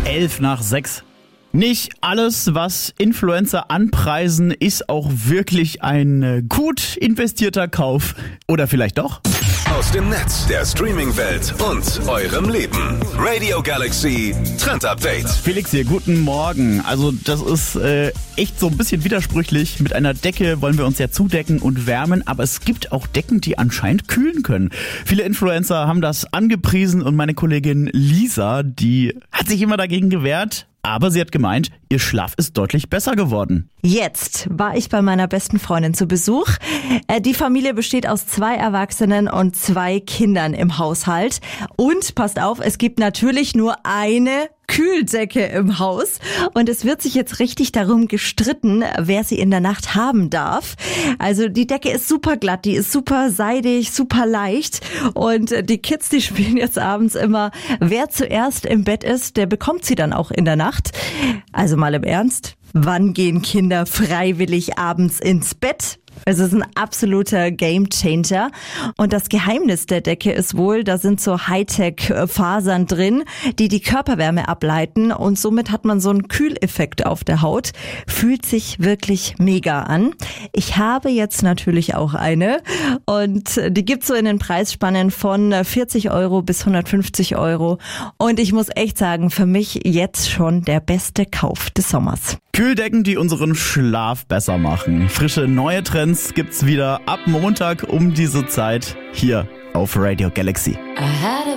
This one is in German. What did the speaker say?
11:05. Nicht alles, was Influencer anpreisen, ist auch wirklich ein gut investierter Kauf. Oder vielleicht doch? Aus dem Netz, der Streaming-Welt und eurem Leben. Radio Galaxy Trend Update. Felix hier, guten Morgen. Also das ist echt so ein bisschen widersprüchlich. Mit einer Decke wollen wir uns ja zudecken und wärmen, aber es gibt auch Decken, die anscheinend kühlen können. Viele Influencer haben das angepriesen und meine Kollegin Lisa, die hat sich immer dagegen gewehrt. Aber sie hat gemeint, ihr Schlaf ist deutlich besser geworden. Jetzt war ich bei meiner besten Freundin zu Besuch. Die Familie besteht aus 2 Erwachsenen und 2 Kindern im Haushalt. Und passt auf, es gibt natürlich nur eine Kühldecke im Haus. Und es wird sich jetzt richtig darum gestritten, wer sie in der Nacht haben darf. Also die Decke ist super glatt, die ist super seidig, super leicht. Und die Kids, die spielen jetzt abends immer, wer zuerst im Bett ist, der bekommt sie dann auch in der Nacht. Also mal im Ernst, wann gehen Kinder freiwillig abends ins Bett? Es ist ein absoluter Gamechanger. Und das Geheimnis der Decke ist wohl, da sind so Hightech-Fasern drin, die Körperwärme ableiten. Und somit hat man so einen Kühleffekt auf der Haut. Fühlt sich wirklich mega an. Ich habe jetzt natürlich auch eine. Und die gibt's so in den Preisspannen von 40 € bis 150 €. Und ich muss echt sagen, für mich jetzt schon der beste Kauf des Sommers. Kühldecken, die unseren Schlaf besser machen. Frische neue Trends gibt's wieder ab Montag um diese Zeit hier auf Radio Galaxy.